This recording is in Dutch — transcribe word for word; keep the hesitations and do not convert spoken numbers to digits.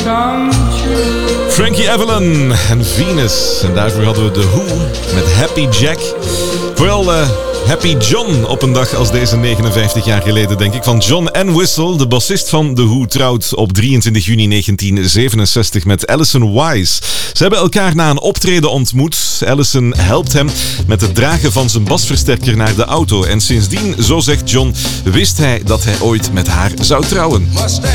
come true. Frankie Avalon en Venus. En daarvoor hadden we The Who met Happy Jack. Vooral uh, Happy John op een dag als deze negenenvijftig jaar geleden, denk ik. Van John Entwistle, de bassist van The Who, trouwt op drieëntwintig juni negentien zevenenzestig met Alison Wise. Ze hebben elkaar na een optreden ontmoet. Alison helpt hem met het dragen van zijn basversterker naar de auto. En sindsdien, zo zegt John, wist hij dat hij ooit met haar zou trouwen. Mustang